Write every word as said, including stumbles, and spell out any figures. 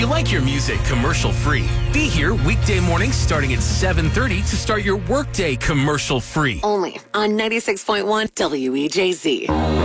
you like your music commercial-free, be here weekday mornings starting at seven thirty to start your workday commercial-free. Only on ninety-six point one W E J Z.